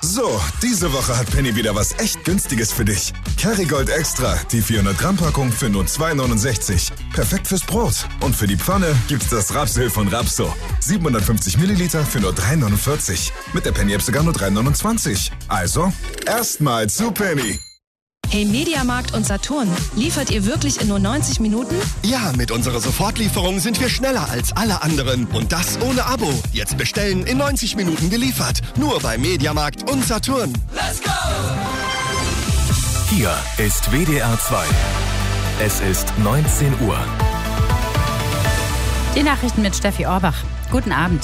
So, diese Woche hat Penny wieder was echt Günstiges für dich. Kerrygold Extra, die 400-Gramm-Packung für nur 2,69. Perfekt fürs Brot. Und für die Pfanne gibt's das Rapsöl von Rapso. 750 Milliliter für nur 3,49. Mit der Penny-App sogar nur 3,29. Also, erstmal zu Penny. Hey Mediamarkt und Saturn, liefert ihr wirklich in nur 90 Minuten? Ja, mit unserer Sofortlieferung sind wir schneller als alle anderen. Und das ohne Abo. Jetzt bestellen, in 90 Minuten geliefert. Nur bei Mediamarkt und Saturn. Let's go! Hier ist WDR 2. Es ist 19 Uhr. Die Nachrichten mit Steffi Orbach. Guten Abend.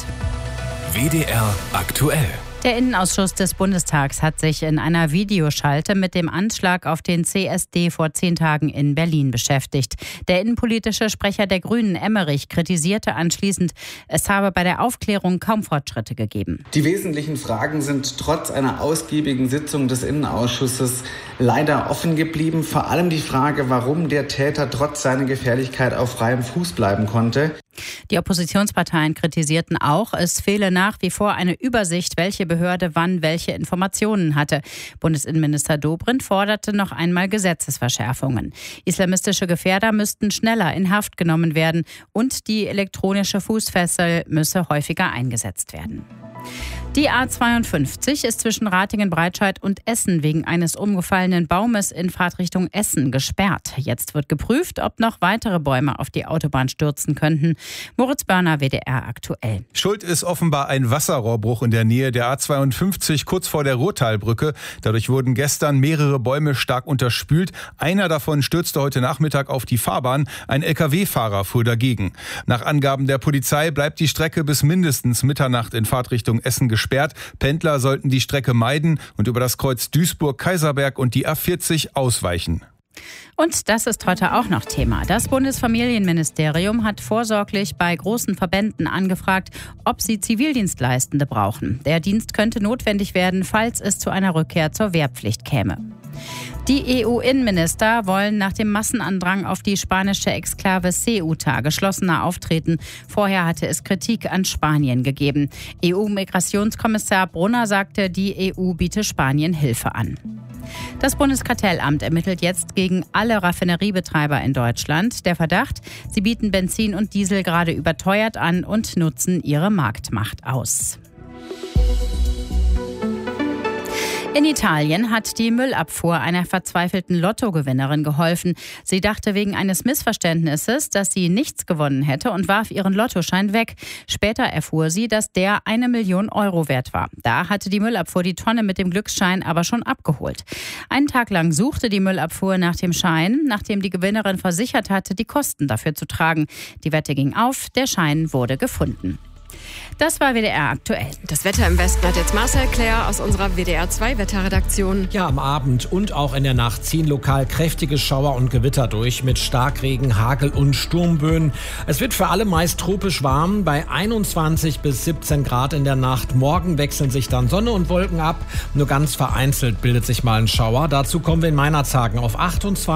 WDR aktuell. Der Innenausschuss des Bundestags hat sich in einer Videoschalte mit dem Anschlag auf den CSD vor 10 Tagen in Berlin beschäftigt. Der innenpolitische Sprecher der Grünen, Emmerich, kritisierte anschließend, es habe bei der Aufklärung kaum Fortschritte gegeben. Die wesentlichen Fragen sind trotz einer ausgiebigen Sitzung des Innenausschusses leider offen geblieben. Vor allem die Frage, warum der Täter trotz seiner Gefährlichkeit auf freiem Fuß bleiben konnte. Die Oppositionsparteien kritisierten auch, es fehle nach wie vor eine Übersicht, welche Behörde wann welche Informationen hatte. Bundesinnenminister Dobrindt forderte noch einmal Gesetzesverschärfungen. Islamistische Gefährder müssten schneller in Haft genommen werden und die elektronische Fußfessel müsse häufiger eingesetzt werden. Die A52 ist zwischen Ratingen-Breitscheid und Essen wegen eines umgefallenen Baumes in Fahrtrichtung Essen gesperrt. Jetzt wird geprüft, ob noch weitere Bäume auf die Autobahn stürzen könnten. Moritz Börner, WDR aktuell. Schuld ist offenbar ein Wasserrohrbruch in der Nähe der A52 kurz vor der Ruhrtalbrücke. Dadurch wurden gestern mehrere Bäume stark unterspült. Einer davon stürzte heute Nachmittag auf die Fahrbahn. Ein Lkw-Fahrer fuhr dagegen. Nach Angaben der Polizei bleibt die Strecke bis mindestens Mitternacht in Fahrtrichtung Essen gesperrt. Pendler sollten die Strecke meiden und über das Kreuz Duisburg-Kaiserberg und die A40 ausweichen. Und das ist heute auch noch Thema. Das Bundesfamilienministerium hat vorsorglich bei großen Verbänden angefragt, ob sie Zivildienstleistende brauchen. Der Dienst könnte notwendig werden, falls es zu einer Rückkehr zur Wehrpflicht käme. Die EU-Innenminister wollen nach dem Massenandrang auf die spanische Exklave Ceuta geschlossener auftreten. Vorher hatte es Kritik an Spanien gegeben. EU-Migrationskommissar Brunner sagte, die EU biete Spanien Hilfe an. Das Bundeskartellamt ermittelt jetzt gegen alle Raffineriebetreiber in Deutschland. Der Verdacht, sie bieten Benzin und Diesel gerade überteuert an und nutzen ihre Marktmacht aus. In Italien hat die Müllabfuhr einer verzweifelten Lottogewinnerin geholfen. Sie dachte wegen eines Missverständnisses, dass sie nichts gewonnen hätte und warf ihren Lottoschein weg. Später erfuhr sie, dass der 1 Million Euro wert war. Da hatte die Müllabfuhr die Tonne mit dem Glücksschein aber schon abgeholt. Einen Tag lang suchte die Müllabfuhr nach dem Schein, nachdem die Gewinnerin versichert hatte, die Kosten dafür zu tragen. Die Wette ging auf, der Schein wurde gefunden. Das war WDR aktuell. Das Wetter im Westen hat jetzt Marcel Claire aus unserer WDR 2 Wetterredaktion. Ja, am Abend und auch in der Nacht ziehen lokal kräftige Schauer und Gewitter durch mit Starkregen, Hagel und Sturmböen. Es wird für alle meist tropisch warm, bei 21 bis 17 Grad in der Nacht. Morgen wechseln sich dann Sonne und Wolken ab. Nur ganz vereinzelt bildet sich mal ein Schauer. Dazu kommen wir in Meinerzhagen auf 28.